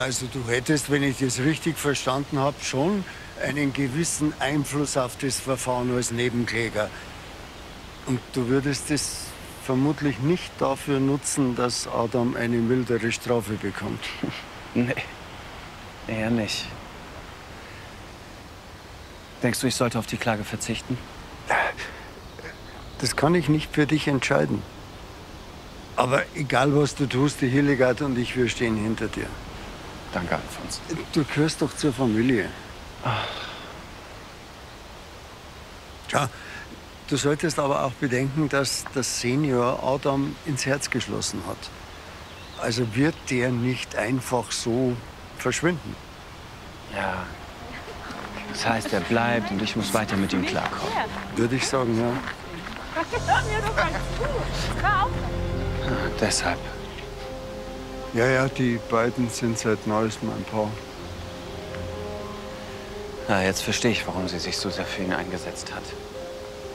Also du hättest, wenn ich das richtig verstanden habe, schon einen gewissen Einfluss auf das Verfahren als Nebenkläger. Und du würdest es vermutlich nicht dafür nutzen, dass Adam eine mildere Strafe bekommt. Nee, eher nicht. Denkst du, ich sollte auf die Klage verzichten? Das kann ich nicht für dich entscheiden. Aber egal, was du tust, die Hildegard und ich, wir stehen hinter dir. Danke, Alfons. Du gehörst doch zur Familie. Ach. Tja, du solltest aber auch bedenken, dass das Senior Adam ins Herz geschlossen hat. Also wird der nicht einfach so verschwinden. Ja. Das heißt, er bleibt und ich muss weiter mit ihm klarkommen. Würde ich sagen, ja. Deshalb. Ja, die beiden sind seit neuestem ein Paar. Na, jetzt verstehe ich, warum sie sich so sehr für ihn eingesetzt hat.